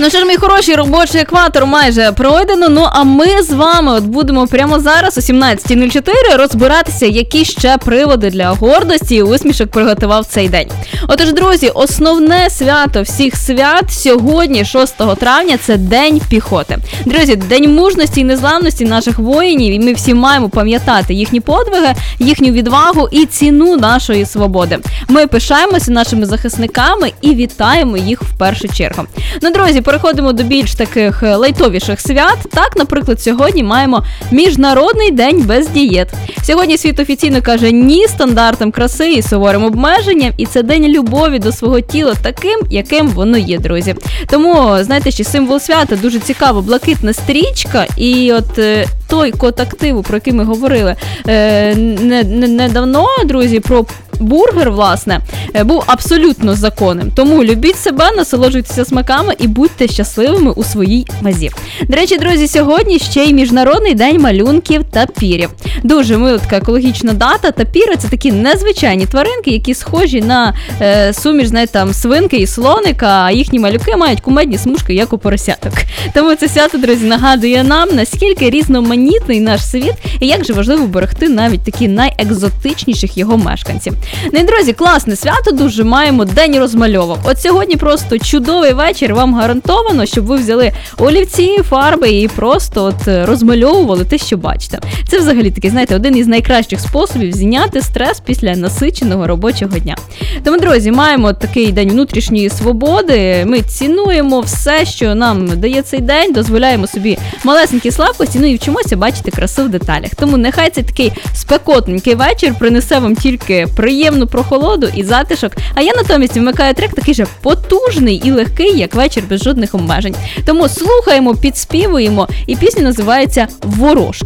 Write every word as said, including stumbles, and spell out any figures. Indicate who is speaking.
Speaker 1: Ну що ж, мій хороший, робочий екватор майже пройдено, ну а ми з вами от будемо прямо зараз о сімнадцята нуль чотири розбиратися, які ще приводи для гордості і усмішок приготував цей день. Отож, друзі, основне свято всіх свят сьогодні, шостого травня, це День піхоти. Друзі, День мужності і незламності наших воїнів, і ми всі маємо пам'ятати їхні подвиги, їхню відвагу і ціну нашої свободи. Ми пишаємося нашими захисниками і вітаємо їх в першу чергу. Ну, друзі, переходимо до більш таких лайтовіших свят. Так, наприклад, сьогодні маємо Міжнародний день без дієт. Сьогодні світ офіційно каже ні стандартам краси і суворим обмеженням, і це день любові до свого тіла таким, яким воно є, друзі. Тому, знаєте, ще символ свята дуже цікаво, блакитна стрічка, і от е, той код активу, про який ми говорили е, не, не, недавно, друзі, про бургер, власне, був абсолютно законним. Тому любіть себе, насолоджуйтеся смаками і будьте щасливими у своїй вазі. До речі, друзі, сьогодні ще й Міжнародний день малюнків тапірів. Дуже мила така екологічна дата. Тапіри – це такі незвичайні тваринки, які схожі на е, суміш, знаєте, там, свинки і слоника, а їхні малюки мають кумедні смужки, як у поросяток. Тому це свято, друзі, нагадує нам, наскільки різноманітний наш світ і як же важливо берегти навіть такі найекзотичніших його мешканців. Ну і, друзі, класне свято дуже, маємо День розмальовок. От сьогодні просто чудовий вечір, вам гарантовано, щоб ви взяли олівці, фарби і просто от розмальовували те, що бачите. Це взагалі такий, знаєте, один із найкращих способів зняти стрес після насиченого робочого дня. Тому, друзі, маємо такий день внутрішньої свободи, ми цінуємо все, що нам дає цей день, дозволяємо собі малесенькі слабкості, ну і вчимося бачити красу в деталях. Тому нехай цей такий спекотненький вечір принесе вам тільки приємну прохолоду і затишок, а я натомість вмикаю трек такий же потужний і легкий, як вечір без жодних обмежень. Тому слухаємо, підспівуємо, і пісня називається «Ворожка».